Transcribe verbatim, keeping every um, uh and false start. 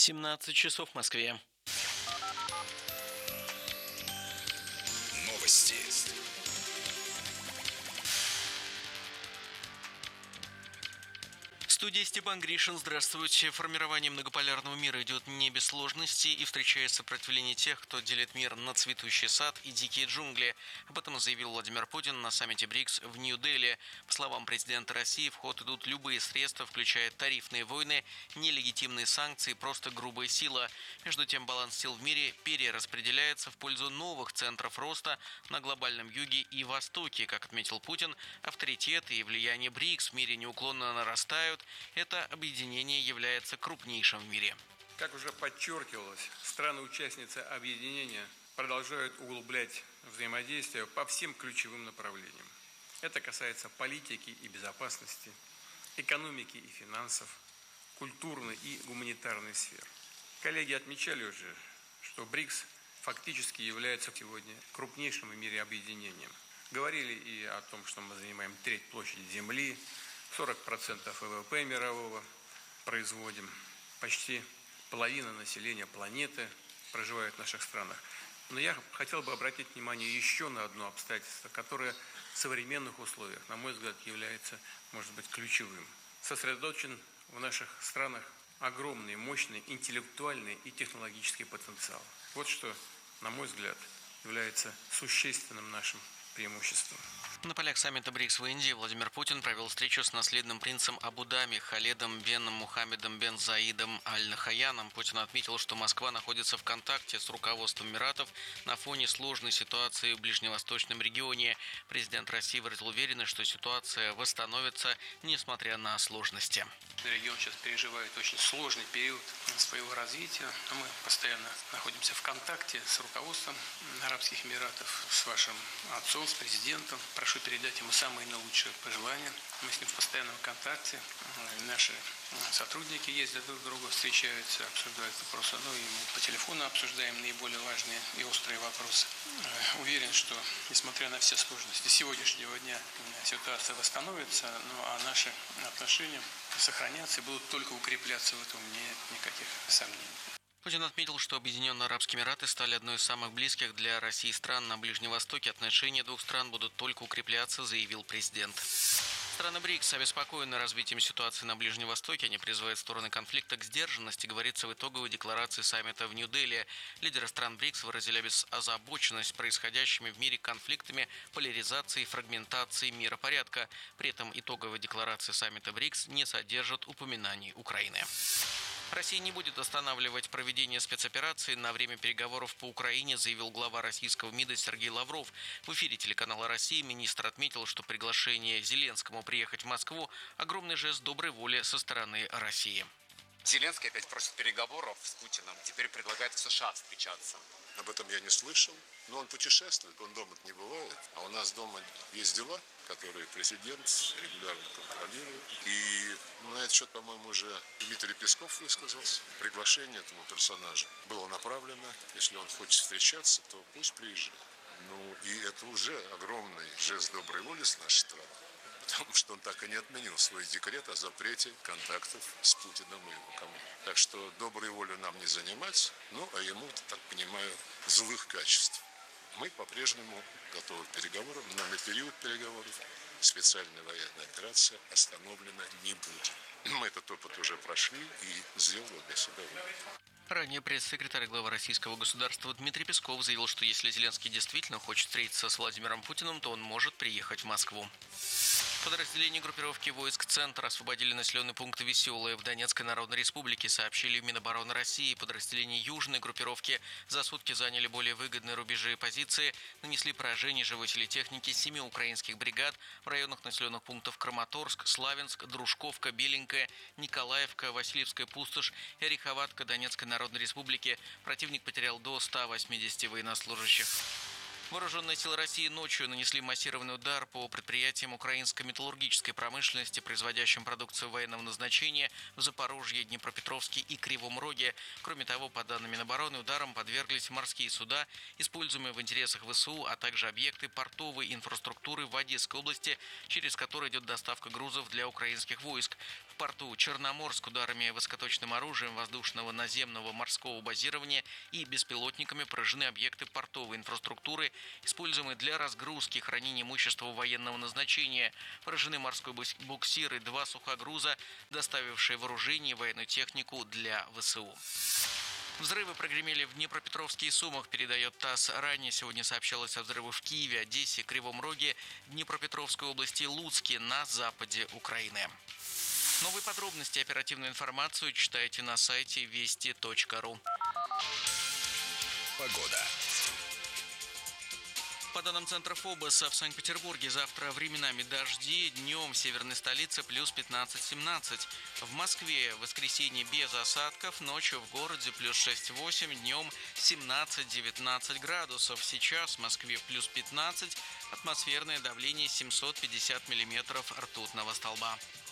семнадцать часов в Москве. Новости. В студии Степан Гришин. Здравствуйте. Формирование многополярного мира идет не без сложностей и встречает сопротивление тех, кто делит мир на цветущий сад и дикие джунгли. Об этом заявил Владимир Путин на саммите БРИКС в Нью-Дели. По словам президента России, в ход идут любые средства, включая тарифные войны, нелегитимные санкции, просто грубая сила. Между тем, баланс сил в мире перераспределяется в пользу новых центров роста на глобальном юге и востоке. Как отметил Путин, авторитет и влияние БРИКС в мире неуклонно нарастают. Это объединение является крупнейшим в мире. Как уже подчеркивалось, страны-участницы объединения продолжают углублять взаимодействие по всем ключевым направлениям. Это касается политики и безопасности, экономики и финансов, культурной и гуманитарной сфер. Коллеги отмечали уже, что БРИКС фактически является сегодня крупнейшим в мире объединением. Говорили и о том, что мы занимаем треть площади Земли, сорок процентов ВВП мирового производим, почти половина населения планеты проживает в наших странах. Но я хотел бы обратить внимание еще на одно обстоятельство, которое в современных условиях, на мой взгляд, является, может быть, ключевым. Сосредоточен в наших странах огромный, мощный интеллектуальный и технологический потенциал. Вот что, на мой взгляд, является существенным нашим преимуществом. На полях саммита БРИКС в Индии Владимир Путин провел встречу с наследным принцем Абу-Даби Халедом бен Мухаммедом бен Заидом Аль-Нахаяном. Путин отметил, что Москва находится в контакте с руководством Эмиратов на фоне сложной ситуации в ближневосточном регионе. Президент России выразил уверенность, что ситуация восстановится, несмотря на сложности. Регион сейчас переживает очень сложный период своего развития. Мы постоянно находимся в контакте с руководством Арабских Эмиратов, с вашим отцом, с президентом. Прошу передать ему самые наилучшие пожелания. Мы с ним в постоянном контакте. Наши сотрудники ездят друг к другу, встречаются, обсуждают вопросы. Ну и мы по телефону обсуждаем наиболее важные и острые вопросы. Уверен, что, несмотря на все сложности сегодняшнего дня, ситуация восстановится, ну а наши отношения сохранятся и будут только укрепляться, в этом нет никаких сомнений. Путин отметил, что Объединенные Арабские Эмираты стали одной из самых близких для России стран на Ближнем Востоке. Отношения двух стран будут только укрепляться, заявил президент. Страны БРИКС обеспокоены развитием ситуации на Ближнем Востоке. Они призывают стороны конфликта к сдержанности, говорится в итоговой декларации саммита в Нью-Дели. Лидеры стран БРИКС выразили озабоченность происходящими в мире конфликтами, поляризацией, фрагментацией миропорядка. При этом итоговая декларация саммита БРИКС не содержит упоминаний Украины. Россия не будет останавливать проведение спецоперации на время переговоров по Украине, заявил глава российского МИДа Сергей Лавров. В эфире телеканала «Россия» министр отметил, что приглашение Зеленскому приехать в Москву – огромный жест доброй воли со стороны России. Зеленский опять просит переговоров с Путиным, теперь предлагает в США встречаться. Об этом я не слышал, но он путешествует, он дома не бывает, а у нас дома есть дела, которые президент регулярно контролирует. И на этот счет, по-моему, уже Дмитрий Песков высказался. Приглашение этому персонажу было направлено. Если он хочет встречаться, то пусть приезжает. Ну и это уже огромный жест доброй воли с нашей стороны. Потому что он так и не отменил свой декрет о запрете контактов с Путиным и его командой. Так что доброй волю нам не занимать, ну а ему, так понимаю, злых качеств. Мы по-прежнему готовы к переговорам, но на период переговоров специальная военная операция остановлена не будет. Мы этот опыт уже прошли и сделали для себя вывод. Ранее пресс-секретарь главы российского государства Дмитрий Песков заявил, что если Зеленский действительно хочет встретиться с Владимиром Путиным, то он может приехать в Москву. Подразделения группировки войск «Центр» освободили населенный пункт Веселое в Донецкой Народной Республике, сообщили в Минобороны России. Подразделения южной группировки за сутки заняли более выгодные рубежи и позиции, нанесли поражение живой силе техники семи украинских бригад в районах населенных пунктов Краматорск, Славянск, Дружковка, Беленькая, Николаевка, Васильевская пустошь и Ореховатка Донецкой Народной Республики. Противник потерял до ста восьмидесяти военнослужащих. Вооруженные силы России ночью нанесли массированный удар по предприятиям украинской металлургической промышленности, производящим продукцию военного назначения в Запорожье, Днепропетровске и Кривом Роге. Кроме того, по данным Минобороны, ударом подверглись морские суда, используемые в интересах ВСУ, а также объекты портовой инфраструктуры в Одесской области, через которые идет доставка грузов для украинских войск. В порту Черноморск ударами высокоточным оружием воздушного, наземного, морского базирования и беспилотниками поражены объекты портовой инфраструктуры, используемые для разгрузки и хранения имущества военного назначения. Поражены морской буксир и два сухогруза, доставившие вооружение и военную технику для ВСУ. Взрывы прогремели в Днепропетровске и Сумах, передает ТАСС. Ранее сегодня сообщалось о взрывах в Киеве, Одессе, Кривом Роге, Днепропетровской области, Луцке на западе Украины. Новые подробности и оперативную информацию читайте на сайте вести точка ру. Погода. По данным Центра ФОБОСа, в Санкт-Петербурге завтра временами дожди, днем в северной столице плюс пятнадцать-семнадцать. В Москве в воскресенье без осадков, ночью в городе плюс шесть-восемь, днем семнадцать-девятнадцать градусов. Сейчас в Москве плюс пятнадцать, атмосферное давление семьсот пятьдесят миллиметров ртутного столба.